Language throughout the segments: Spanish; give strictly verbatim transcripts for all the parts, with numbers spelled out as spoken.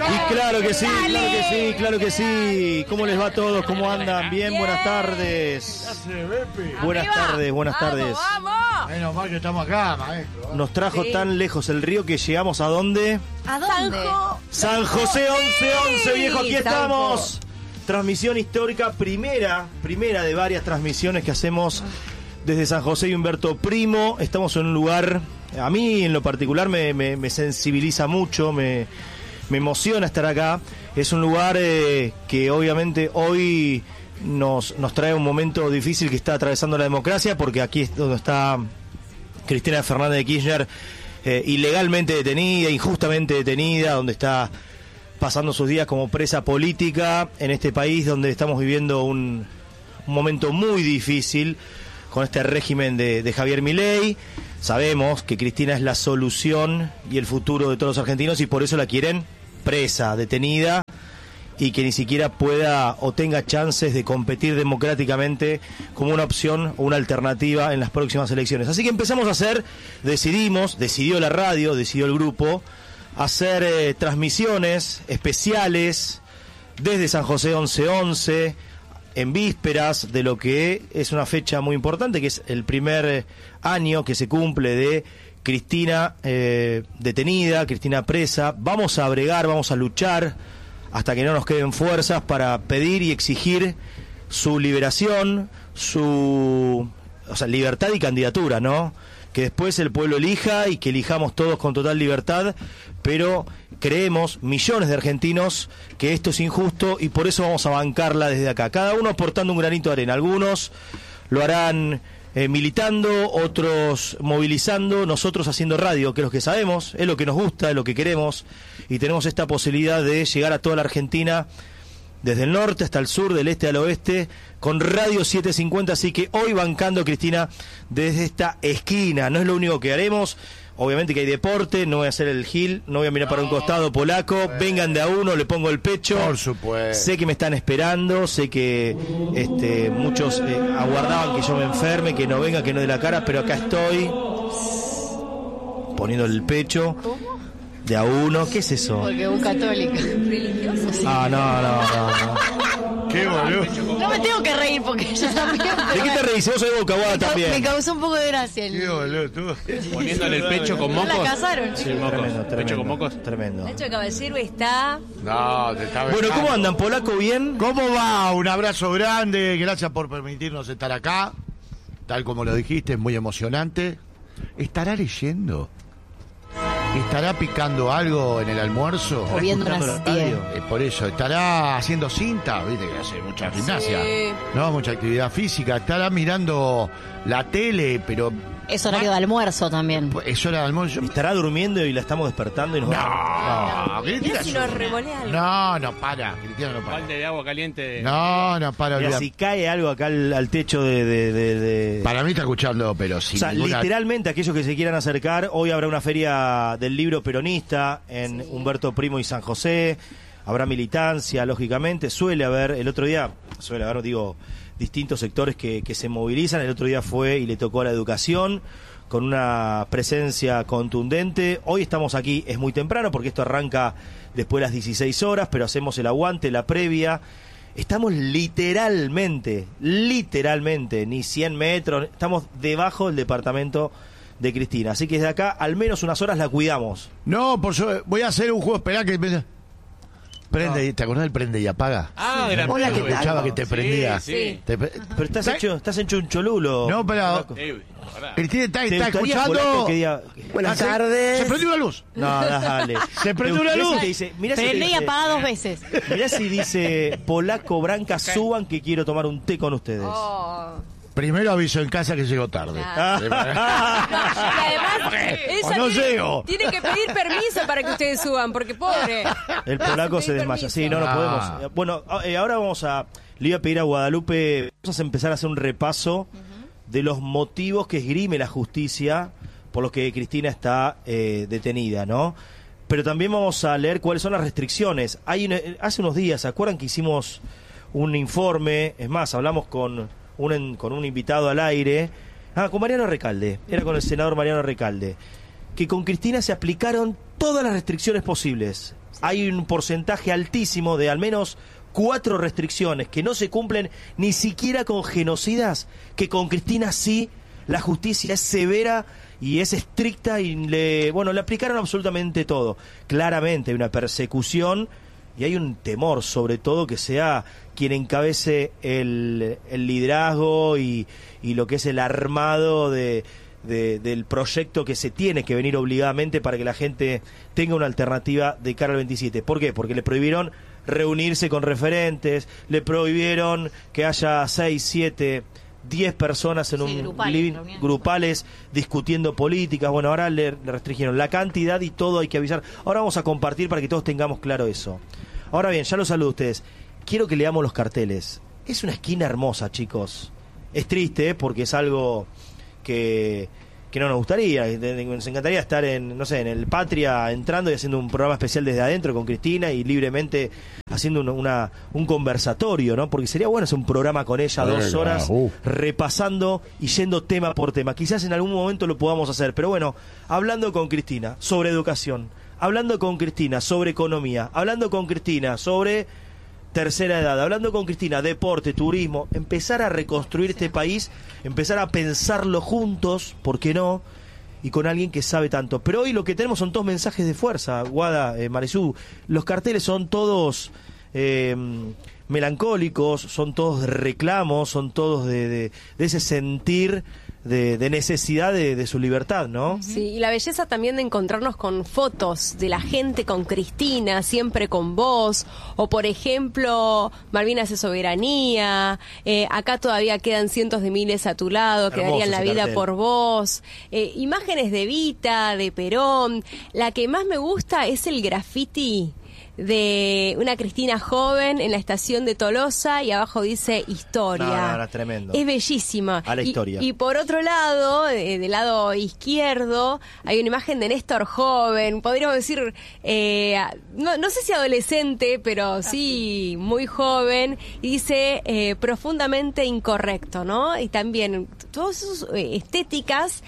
Y claro que sí, claro que sí, claro que sí. ¿Cómo les va a todos? ¿Cómo andan? Bien, buenas tardes. Buenas tardes, buenas tardes. ¡Vamos! Menos mal que estamos acá, maestro. Nos trajo Sí. tan lejos el río que llegamos a dónde? ¿A dónde? San José once once, viejo, aquí Sanjo. estamos. Transmisión histórica, primera, primera de varias transmisiones que hacemos desde San José y Humberto Primo. Estamos en un lugar, a mí en lo particular me, me, me sensibiliza mucho, me, me emociona estar acá. Es un lugar eh, que obviamente hoy nos, nos trae un momento difícil que está atravesando la democracia, porque aquí es donde está Cristina Fernández de Kirchner, eh, ilegalmente detenida, injustamente detenida, donde está pasando sus días como presa política en este país donde estamos viviendo un, un momento muy difícil con este régimen de, de Javier Milei. Sabemos que Cristina es la solución y el futuro de todos los argentinos y por eso la quieren presa, detenida, y que ni siquiera pueda o tenga chances de competir democráticamente como una opción o una alternativa en las próximas elecciones. Así que empezamos a hacer, decidimos, decidió la radio, decidió el grupo, hacer eh, transmisiones especiales desde San José once once, en vísperas de lo que es una fecha muy importante, que es el primer año que se cumple de Cristina eh, detenida, Cristina presa. Vamos a bregar, vamos a luchar hasta que no nos queden fuerzas para pedir y exigir su liberación, su o sea, libertad y candidatura, ¿no? Que después el pueblo elija y que elijamos todos con total libertad, pero creemos, millones de argentinos, que esto es injusto y por eso vamos a bancarla desde acá. Cada uno aportando un granito de arena. Algunos lo harán eh, militando, otros movilizando, nosotros haciendo radio, que es lo que sabemos, es lo que nos gusta, es lo que queremos, y tenemos esta posibilidad de llegar a toda la Argentina, desde el norte hasta el sur, del este al oeste, con Radio setecientos cincuenta, así que hoy bancando, Cristina, desde esta esquina. No es lo único que haremos, obviamente que hay deporte, no voy a hacer el gil, no voy a mirar para un costado polaco, vengan de a uno, le pongo el pecho. Por supuesto. Sé que me están esperando, sé que este, muchos eh, aguardaban que yo me enferme, que no venga, que no dé la cara, pero acá estoy, poniendo el pecho. De a uno, ¿qué es eso? Porque es católica. ¿Religioso? Sí. Ah, no, no, no. Qué boludo. No me tengo que reír porque yo también. ¿De qué te reís? Vos soy de Boca Guada Me, ca- también. me causó un poco de gracia. El... Qué boludo, tú. Poniéndole el pecho con No mocos. la casaron, Sí, chicos. mocos. Tremendo, Pecho tremendo. con mocos. Tremendo. Nacho Caballero está. No, te está Bueno, ¿cómo andan? ¿Polaco bien? ¿Cómo va? Un abrazo grande. Gracias por permitirnos estar acá. Tal como lo dijiste, es muy emocionante. ¿Estará leyendo? ¿Estará picando algo en el almuerzo? O viendo una escuchando la serie. radio? Eh, por eso, ¿estará haciendo cinta? Viste que hace mucha gimnasia. Sí. No, mucha actividad física. ¿Estará mirando la tele? Pero Es horario de almuerzo también. es hora de almuerzo. ¿Estará durmiendo y la estamos despertando y nos No, Cristina Mira es si un- nos revolea algo. No, no para. Cristina no para. Balde de agua caliente. De... No, no para. Mira, olvidar. si cae algo acá al, al techo de... de, de, de- Para mí está escuchando, pero sin o sea, ninguna- literalmente aquellos que se quieran acercar, hoy habrá una feria del libro peronista en Humberto Primo y San José, habrá militancia, lógicamente, suele haber, el otro día, suele haber, digo, distintos sectores que, que se movilizan, el otro día fue y le tocó a la educación, con una presencia contundente. Hoy estamos aquí, es muy temprano porque esto arranca después de las dieciséis horas, pero hacemos el aguante, la previa. Estamos literalmente, literalmente, ni cien metros, estamos debajo del departamento de Cristina. Así que desde acá, al menos unas horas la cuidamos. No, por eso voy a hacer un juego. Esperá que. Prende, ¿te acordás del prende y apaga? Ah, gran Hola, ¿qué pedo, escuchaba güey. que te Sí, prendía? Sí. Te pre- Pero estás ¿Sabes? hecho, estás hecho un cholulo. No, pero. Eh, pará. Cristina está, ¿Te está gustaría, escuchando. Polaco, que diga- Buenas tardes. Se prendió una luz. No, dale. Se prendió Mirá una si luz. te dice- mirá si te Prende y dice- apaga dos veces. Mirá si dice Polaco, Branca, suban que quiero tomar un té con ustedes. Oh. Primero aviso en casa que llego tarde. Ah. Y además, ella O no tiene, llego. tiene que pedir permiso para que ustedes suban, porque pobre. El polaco se desmaya. Sí, no, no Ah. podemos. Eh, Bueno, eh, ahora vamos a... Le iba a pedir a Guadalupe... Vamos a empezar a hacer un repaso de los motivos que esgrime la justicia por los que Cristina está eh, detenida, ¿no? Pero también vamos a leer cuáles son las restricciones. Hay una- hace unos días, ¿se acuerdan que hicimos un informe? Es más, hablamos con un, en- con un invitado al aire. Ah, con Mariano Recalde. Era con el senador Mariano Recalde. Que con Cristina se aplicaron todas las restricciones posibles. hay un porcentaje altísimo de al menos cuatro restricciones que no se cumplen ni siquiera con genocidas, que con Cristina sí, la justicia es severa y es estricta y le, bueno, le aplicaron absolutamente todo. Claramente hay una persecución y hay un temor, sobre todo, que sea quien encabece el, el liderazgo y, y lo que es el armado de, de, del proyecto que se tiene que venir obligadamente para que la gente tenga una alternativa de cara al veintisiete. ¿Por qué? Porque le prohibieron reunirse con referentes, le prohibieron que haya seis, siete, diez personas en Sí, un grupales, living, reuniones. grupales discutiendo políticas. Bueno, ahora le, le restringieron la cantidad y todo, hay que avisar. Ahora vamos a compartir para que todos tengamos claro eso. Ahora bien, ya los saludo a ustedes. Quiero que leamos los carteles. Es una esquina hermosa, chicos. Es triste, ¿eh? Porque es algo que, que no nos gustaría. Nos encantaría estar en, no sé, en el Patria, entrando y haciendo un programa especial desde adentro con Cristina y libremente haciendo una, una un conversatorio, ¿no? Porque sería bueno hacer un programa con ella dos Venga, horas, uh. repasando y yendo tema por tema. Quizás en algún momento lo podamos hacer, pero bueno, hablando con Cristina sobre educación, hablando con Cristina sobre economía, hablando con Cristina sobre tercera edad, hablando con Cristina, deporte, turismo, empezar a reconstruir este país, empezar a pensarlo juntos, ¿por qué no? Y con alguien que sabe tanto. Pero hoy lo que tenemos son dos mensajes de fuerza, Guada, eh, Marisú. Los carteles son todos eh, melancólicos, son todos de reclamos, son todos de, de, de ese sentir de, de necesidad de, de su libertad, ¿no? Sí, y la belleza también de encontrarnos con fotos de la gente con Cristina, siempre con vos, o por ejemplo, Malvinas es soberanía, eh, acá todavía quedan cientos de miles a tu lado, que Hermoso darían la ese vida cartel. por vos, eh, imágenes de Evita, de Perón. La que más me gusta es el graffiti de una Cristina joven en la estación de Tolosa y abajo dice historia. No, no, no, es tremendo. Es bellísima. A la Y- historia. Y, por otro lado, eh, del lado izquierdo, hay una imagen de Néstor joven, podríamos decir, eh, no, no sé si adolescente, pero sí muy joven, y dice eh, profundamente incorrecto, ¿no? Y también todas esas eh, estéticas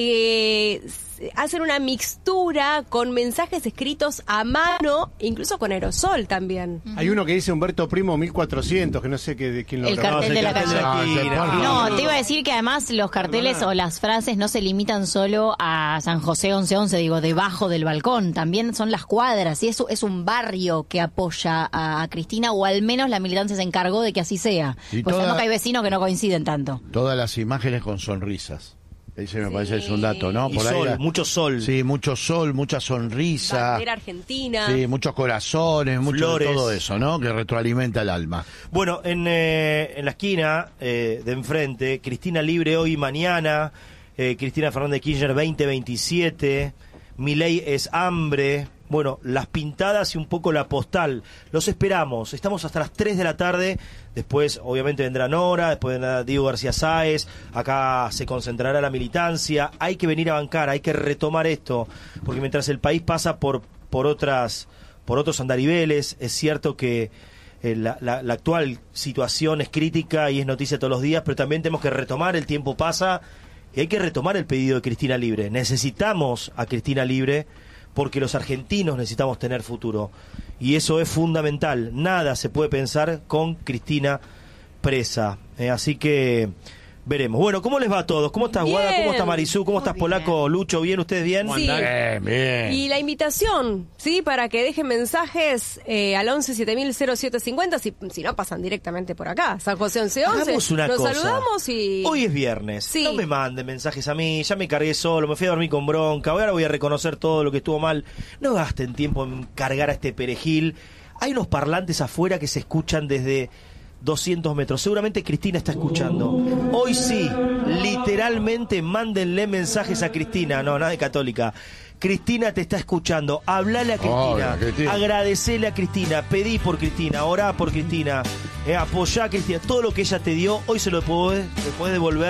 que hacen una mixtura con mensajes escritos a mano, incluso con aerosol también. Hay uno que dice Humberto Primo mil cuatrocientos, que no sé qué, de quién lo El grabó. cartel de la cartel calle. de la esquina. No, te iba a decir que además los carteles o las frases no se limitan solo a San José once once, digo, debajo del balcón, también son las cuadras, y eso es un barrio que apoya a, a Cristina, o al menos la militancia se encargó de que así sea. Y Pues toda- sabemos que hay vecinos que no coinciden tanto. Todas las imágenes con sonrisas. Ese me parece que es un dato, ¿no? Y Por ahí sol, la- mucho sol. Sí, mucho sol, mucha sonrisa. Bandera argentina. Sí, muchos corazones, mucho de Flores. todo eso, ¿no? Que retroalimenta el alma. Bueno, en, eh, en la esquina eh, de enfrente, Cristina libre hoy y mañana, eh, Cristina Fernández Kirchner veinte veintisiete, Milei es hambre, bueno, las pintadas y un poco la postal. Los esperamos, estamos hasta las tres de la tarde, después obviamente vendrá Nora, después vendrá Diego García Sáez, acá se concentrará la militancia, hay que venir a bancar, hay que retomar esto, porque mientras el país pasa por, por otras, por otros andariveles, es cierto que Eh, la, la, la actual situación es crítica y es noticia todos los días, pero también tenemos que retomar, el tiempo pasa y hay que retomar el pedido de Cristina Libre. Necesitamos a Cristina Libre porque los argentinos necesitamos tener futuro y eso es fundamental. Nada se puede pensar con Cristina presa. Eh, así que veremos. Bueno, ¿cómo les va a todos? ¿Cómo estás, Guada? ¿Cómo Bien. está Marisú? ¿Cómo estás, Polaco? Lucho, ¿bien? ¿Ustedes bien? Sí. Bien, bien. Y la invitación, ¿sí? Para que dejen mensajes eh, al once siete mil cero siete cincuenta, si, si no pasan directamente por acá. San José once once. Hagamos una Nos cosa. saludamos y... Hoy es viernes. Sí. No me manden mensajes a mí. Ya me cargué solo. Me fui a dormir con bronca. Ahora voy a reconocer todo lo que estuvo mal. No gasten tiempo en cargar a este perejil. Hay unos parlantes afuera que se escuchan desde doscientos metros. Seguramente Cristina está escuchando. Hoy sí, literalmente mándenle mensajes a Cristina. No, nada de católica. Cristina te está escuchando. Hablale a Cristina. Hola, Cristina. Agradecele a Cristina. Pedí por Cristina. Orá por Cristina. Eh, apoyá a Cristina. Todo lo que ella te dio, hoy se lo podés, se puede devolver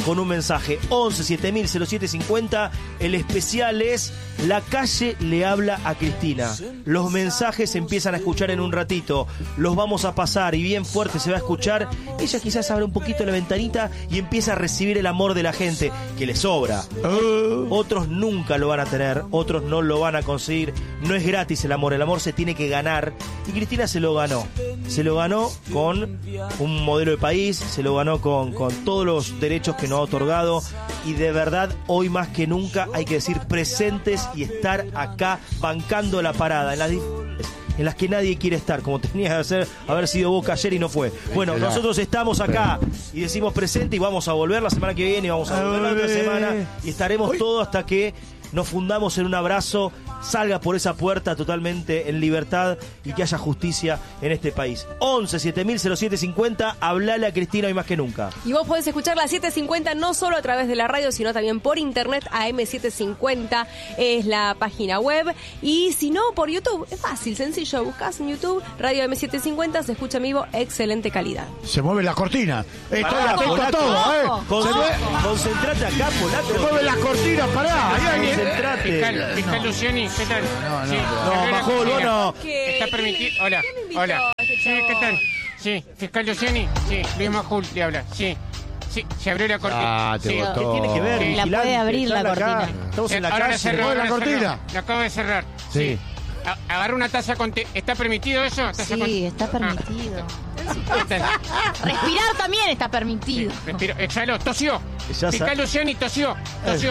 con un mensaje. once siete mil cero siete cincuenta. El especial es La calle le habla a Cristina. Los mensajes se empiezan a escuchar en un ratito. Los vamos a pasar y bien fuerte se va a escuchar. Ella quizás abre un poquito la ventanita y empieza a recibir el amor de la gente, que le sobra. Otros nunca lo van a tener, otros no lo van a conseguir. No es gratis el amor, el amor se tiene que ganar. Y Cristina se lo ganó. Se lo ganó con un modelo de país, se lo ganó con, con todos los derechos que nos ha otorgado. Y de verdad, hoy más que nunca hay que decir presentes y estar acá bancando la parada en las en las que nadie quiere estar, como tenía que hacer, haber sido Boca ayer y no fue. Bueno, nosotros estamos acá y decimos presente y vamos a volver la semana que viene y vamos a volver la otra semana y estaremos todos hasta que nos fundamos en un abrazo, salga por esa puerta totalmente en libertad y que haya justicia en este país. once siete mil cero siete cincuenta, hablale a Cristina hoy más que nunca. Y vos podés escuchar la setecientos cincuenta no solo a través de la radio, sino también por internet. A M setecientos cincuenta es la página web. Y si no, por YouTube. Es fácil, sencillo. Buscás en YouTube, Radio M setecientos cincuenta, se escucha en vivo, excelente calidad. Se mueve la cortina. Estoy Pará, atento a Polaco. todo, ¿eh? Con- Se mueve- concentrate acá, Polaco. Se mueve la cortina, pará. Ahí hay- Concentrate. Fiscal, fiscal Luciani, ¿qué tal? No, no, Sí, no. se abrió la bajó, cortina. no. ¿Qué? Está permitido. Hola, ¿Quién me invitó hola. a este Sí, chabón? ¿qué tal? Sí, fiscal Luciani, sí, Luis Majul le habla, sí. Sí, se abrió la cortina. Ah, te sí. gustó. ¿Qué tiene que ver? Sí. La vigilante? puede abrir la Están acá. cortina. Estamos en la Ahora calle. cerró, ¿Mueve la ahora cerró. cortina? Lo acabo de cerrar. Sí. A- agarra una taza con té. ¿Está permitido eso? Taza Sí, con- está Ah, permitido. está- Respirar también está permitido. Respiro, exhaló, tosió. Ya Fiscal sa- Luciani tosió, tosió.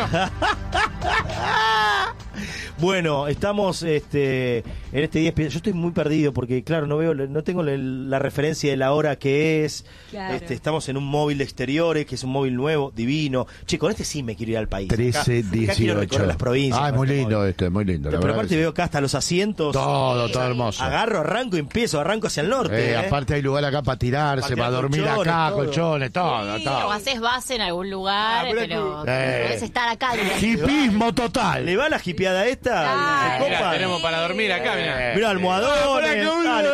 Bueno, estamos este, en este día especial. Yo estoy muy perdido porque, claro, no veo, no tengo la, la referencia de la hora que es. Claro. Este, estamos en un móvil de exteriores, que es un móvil nuevo, divino. Che, con este sí me quiero ir al país. Acá- trece, acá quiero dieciocho. recorrer las provincias. Ah, es con muy este lindo móvil. esto, es muy lindo. la Pero verdad aparte que sí. veo acá hasta los asientos. Todo, todo hermoso. Agarro, arranco y empiezo, arranco hacia el norte. Eh, ¿eh? Aparte hay lugar acá para tirarse, Para para tirar dormir colchones, acá, todo. colchones, todo, O todo. haces base en algún lugar, Ah, pero pero, que- Eh. podés estar acá. digamos. Hipismo total. ¿Le va la jipeada esta? Dale. ¿Se Mirá, copa? tenemos para dormir acá, mirá. Mirá, almohadones. Dale.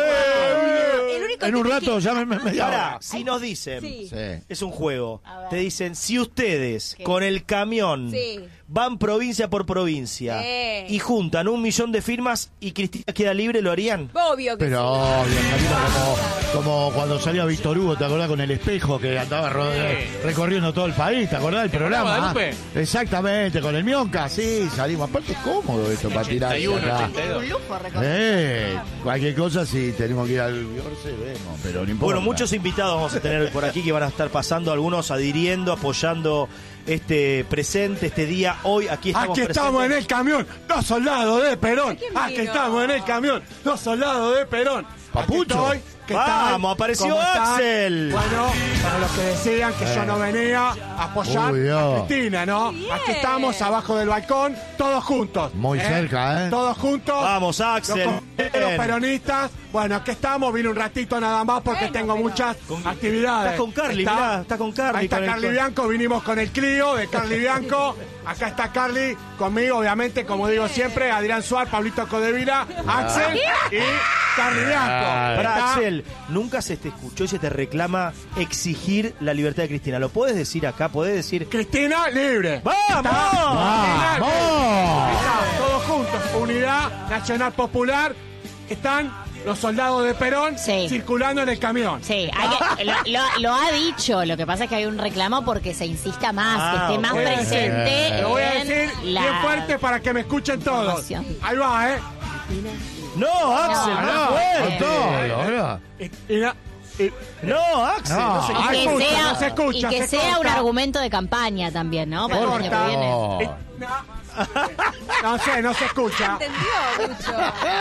El único En un que- rato ya me, me, me Ahora, si nos dicen, Sí. Sí. es un juego, A ver. te dicen, si ustedes ¿Qué? con el camión Sí. van provincia por provincia Sí. y juntan un millón de firmas y Cristina queda libre, ¿lo harían? Obvio que Pero sí. obvio, Karina, como, como cuando salía Víctor Hugo, ¿te acordás con el espejo que andaba ro- Sí. recorriendo todo el país? ¿Te acordás del programa? Guadalupe? Ah, exactamente, con el Mionca, sí, salimos. Aparte es cómodo esto para tirar ochenta y uno, acá. ochenta y dos. Un lujo recorrer. Eh, cualquier cosa, si tenemos que ir al Biorce, vemos, pero no importa. Bueno, muchos invitados vamos a tener por aquí que van a estar pasando, algunos adhiriendo, apoyando este presente, este día. Hoy aquí estamos Aquí estamos en presentes. el camión, dos soldados de Perón. ¿Quién Aquí vino? estamos en el camión, dos soldados de Perón. Papucho. Aquí estoy, ¿qué Vamos, tal? apareció ¿Cómo están? Axel. Bueno, para los que decían que yo no venía a apoyar Uy, Dios. a Cristina, ¿no? Bien. Aquí estamos abajo del balcón, todos juntos. Muy cerca, ¿eh? Todos juntos. Vamos, Axel. Los, compañeros Bien. peronistas. Bueno, aquí estamos, vine un ratito nada más porque Bueno, tengo pero- muchas Con- actividades. Estás con Carly, Está- mirá, estás con Carly. Ahí está con el- Carly Bianco, vinimos con el Clio de Carly Bianco. Acá está Carly, conmigo, obviamente, como digo siempre, Adrián Suárez, Pablito Codevila, Axel y Carly Bianco. Para Está- Axel, nunca se te escuchó y se te reclama exigir la libertad de Cristina. ¿Lo puedes decir acá? ¿Podés decir? Cristina libre. ¡Vamos! Está, ¡Vamos! está, todos juntos, Unidad Nacional Popular. Están los soldados de Perón Sí. circulando en el camión. Sí, hay que- lo, lo- lo ha dicho. Lo que pasa es que hay un reclamo porque se insista más, Ah, que esté más ok. presente. Lo voy a en decir la... bien fuerte para que me escuchen todos. información. Ahí va, ¿eh? No, Axel, No, más Con fuerte. todo, ¿verdad? Y- y na- y- No, Axel, no, No. se Y Ah, que escucha, sea, no se escucha, y que se sea un corta. argumento de campaña también, ¿no? Para el año corta. que viene. Oh. na- No sé, no se escucha. ¿Entendió, Lucho?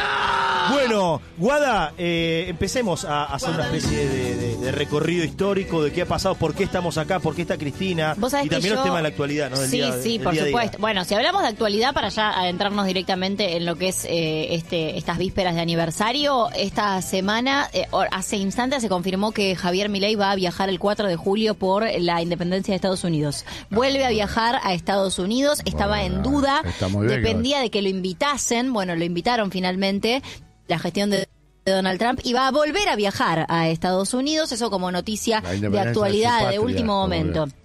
Bueno, Guada, eh, empecemos a hacer una especie de, de- de recorrido histórico de qué ha pasado, por qué estamos acá, por qué está Cristina. Vos sabés Y también que los yo- temas de la actualidad, ¿no? Del sí, día- sí, del por día a día. supuesto. Bueno, si hablamos de actualidad, para ya adentrarnos directamente en lo que es eh, este estas vísperas de aniversario, esta semana, eh, or- hace instantes se confirmó que Javier Milei va a viajar el cuatro de julio por la independencia de Estados Unidos. Vuelve a viajar a Estados Unidos, estaba Bueno, en duda, está muy bien, dependía de que lo invitasen, bueno, lo invitaron finalmente, la gestión de de Donald Trump, y va a volver a viajar a Estados Unidos, eso como noticia La de independencia de su actualidad de, patria, último está muy momento. bien.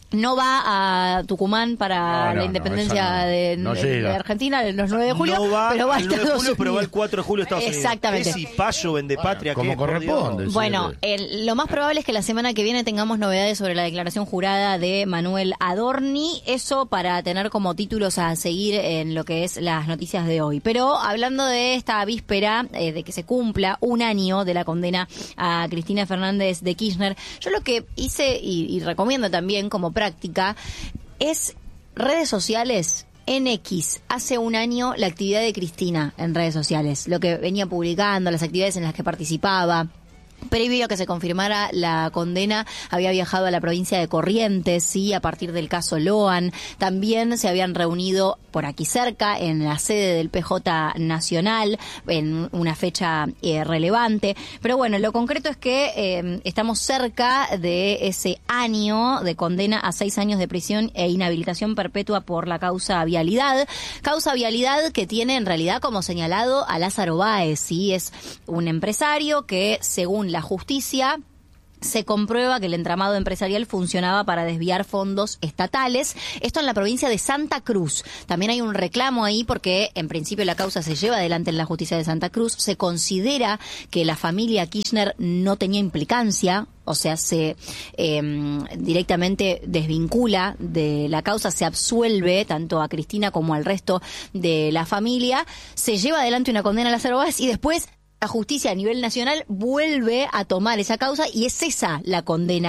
no va a Tucumán para No, no, la no, independencia esa no. de, No de- llega. de Argentina, en los nueve de julio, no va pero va a el nueve de Estados julio, pero va el Unidos. cuatro de julio a Estados Unidos. Exactamente. ¿Qué cipayo vende patria? Como ¿qué, por corresponde. Dios? Bueno, el- lo más probable es que la semana que viene tengamos novedades sobre la declaración jurada de Manuel Adorni, eso para tener como títulos a seguir en lo que es las noticias de hoy. Pero hablando de esta víspera, eh, de que se cumpla un año de la condena a Cristina Fernández de Kirchner, yo lo que hice y, y recomiendo también como práctica es redes sociales. En X, hace un año, la actividad de Cristina en redes sociales, lo que venía publicando, las actividades en las que participaba. Previo a que se confirmara la condena, había viajado a la provincia de Corrientes, sí, a partir del caso Loan. También se habían reunido por aquí cerca, en la sede del P J Nacional, en una fecha eh, relevante. Pero bueno, lo concreto es que eh, estamos cerca de ese año de condena a seis años de prisión e inhabilitación perpetua por la causa vialidad. Causa vialidad que tiene en realidad como señalado a Lázaro Báez, sí, es un empresario que, según la justicia, se comprueba que el entramado empresarial funcionaba para desviar fondos estatales. Esto en la provincia de Santa Cruz. También hay un reclamo ahí porque en principio la causa se lleva adelante en la justicia de Santa Cruz. Se considera que la familia Kirchner no tenía implicancia, o sea, se eh, directamente desvincula de la causa, se absuelve tanto a Cristina como al resto de la familia. Se lleva adelante una condena a Lázaro Báez y después la justicia a nivel nacional vuelve a tomar esa causa y es esa la condena